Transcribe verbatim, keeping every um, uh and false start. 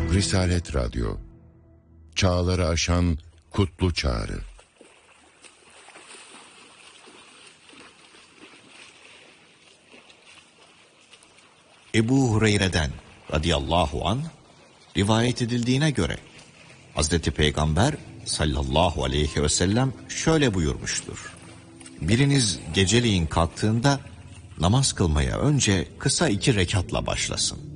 Risalet Radyo, çağları aşan kutlu çağrı. Ebu Hureyre'den radıyallahu anh rivayet edildiğine göre Hazreti Peygamber sallallahu aleyhi ve sellem şöyle buyurmuştur: biriniz geceleyin kalktığında namaz kılmaya önce kısa iki rekatla başlasın.